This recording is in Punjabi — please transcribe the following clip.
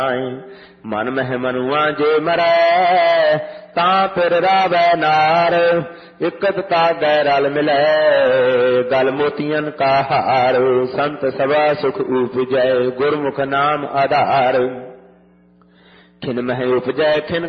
ਮਨ ਮਹਿ ਮਨੁਆ ਜੇ ਮਰੈ ਤਾਂ ਫਿਰ ਰਾਵੈ ਨਾਰ। ਇਕਤ ਤਾਗੈ ਰਲ ਮਿਲੈ ਗਲ ਮੋਤੀਆਂ ਕਾ ਹਾਰ। ਸੰਤ ਸਭਾ ਸੁਖ ਉਪਜੈ ਗੁਰਮੁਖ ਨਾਮ ਆਧਾਰ। ਖਿਨ ਮਹਿ ਉਪਜੈ ਖਿਨ